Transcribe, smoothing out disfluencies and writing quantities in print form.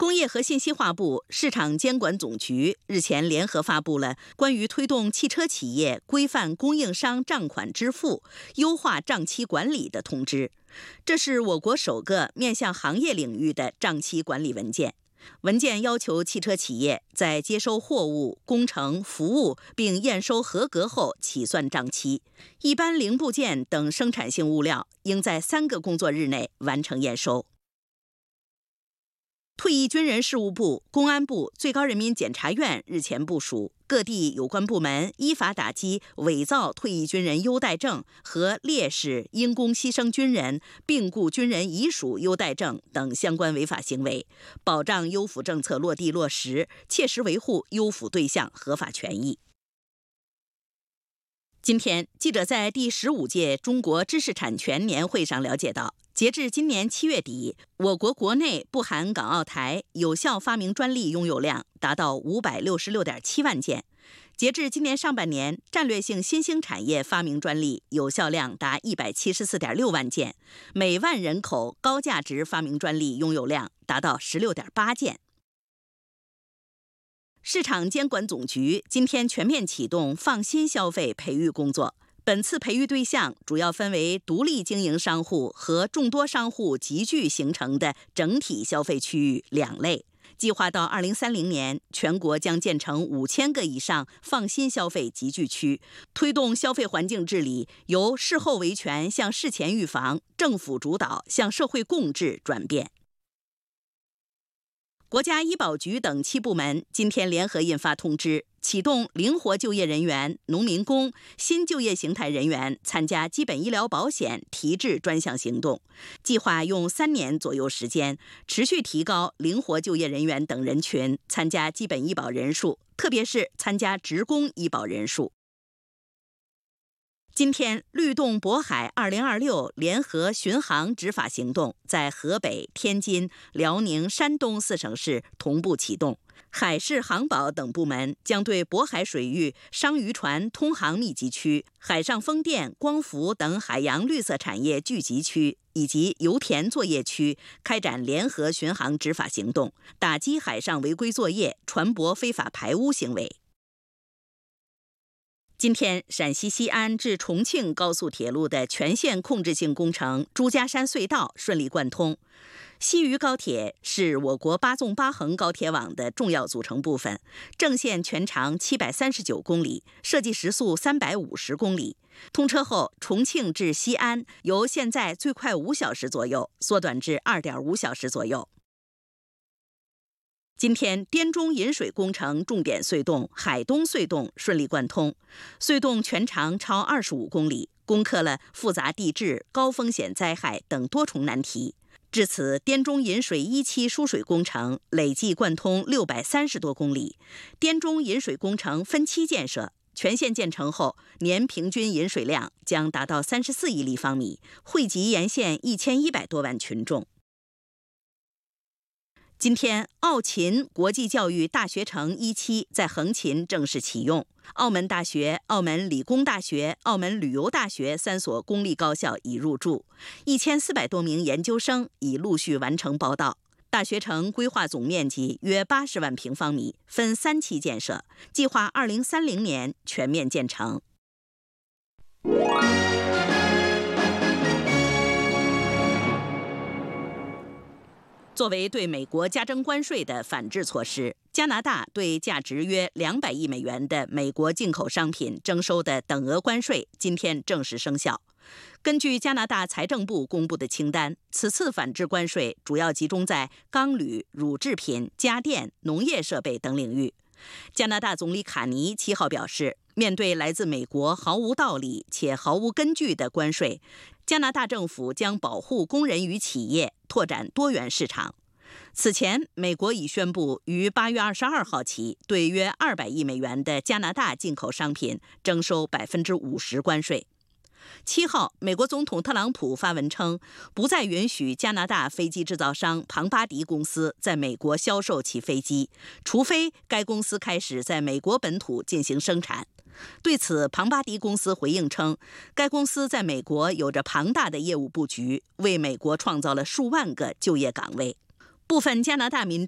工业和信息化部、市场监管总局日前联合发布了关于推动汽车企业规范供应商账款支付、优化账期管理的通知。这是我国首个面向行业领域的账期管理文件。文件要求汽车企业在接收货物、工程、服务并验收合格后起算账期，一般零部件等生产性物料应在3个工作日内完成验收。退役军人事务部、公安部、最高人民检察院日前部署，各地有关部门依法打击伪造退役军人优待证和烈士、因公牺牲军人、病故军人遗属优待证等相关违法行为，保障优抚政策落地落实，切实维护优抚对象合法权益。今天，记者在第15届中国知识产权年会上了解到，截至今年7月底，我国国内不含港澳台有效发明专利拥有量达到566.7万件。截至今年上半年，战略性新兴产业发明专利有效量达174.6万件，每万人口高价值发明专利拥有量达到16.8件。市场监管总局今天全面启动放心消费培育工作。本次培育对象主要分为独立经营商户和众多商户集聚形成的整体消费区域2类。计划到2030年，全国将建成5000个以上放心消费集聚区，推动消费环境治理由事后维权向事前预防、政府主导向社会共治转变。国家医保局等7部门今天联合印发通知，启动灵活就业人员、农民工、新就业形态人员参加基本医疗保险提质专项行动，计划用3年左右时间，持续提高灵活就业人员等人群参加基本医保人数，特别是参加职工医保人数。今天，律动渤海2026联合巡航执法行动在河北、天津、辽宁、山东4省市同步启动。海事航保等部门将对渤海水域商渔船通航密集区、海上风电、光伏等海洋绿色产业聚集区以及油田作业区开展联合巡航执法行动，打击海上违规作业、船舶非法排污行为。今天，陕西西安至重庆高速铁路的全线控制性工程朱家山隧道顺利贯通。西渝高铁是我国8纵8横高铁网的重要组成部分，正线全长739公里，设计时速350公里。通车后，重庆至西安由现在最快5小时左右缩短至2.5小时左右。今天，滇中引水工程重点隧洞海东隧洞顺利贯通，隧洞全长超25公里，攻克了复杂地质、高风险灾害等多重难题。至此，滇中引水1期输水工程累计贯通630多公里，滇中引水工程分期建设，全线建成后，年平均引水量将达到34亿立方米，惠及沿线1100多万群众。今天，澳秦国际教育大学城1期在横琴正式启用。澳门大学、澳门理工大学、澳门旅游大学3所公立高校已入驻，1400多名研究生已陆续完成报到。大学城规划总面积约80万平方米，分3期建设，计划2030年全面建成。作为对美国加征关税的反制措施，加拿大对价值约200亿美元的美国进口商品征收的等额关税今天正式生效。根据加拿大财政部公布的清单，此次反制关税主要集中在钢铝、乳制品、家电、农业设备等领域。加拿大总理卡尼7号表示，面对来自美国毫无道理且毫无根据的关税，加拿大政府将保护工人与企业，拓展多元市场。此前，美国已宣布于8月22号起对约200亿美元的加拿大进口商品征收50%关税。7号，美国总统特朗普发文称，不再允许加拿大飞机制造商庞巴迪公司在美国销售其飞机，除非该公司开始在美国本土进行生产。对此，庞巴迪公司回应称，该公司在美国有着庞大的业务布局，为美国创造了数万个就业岗位。部分加拿大民众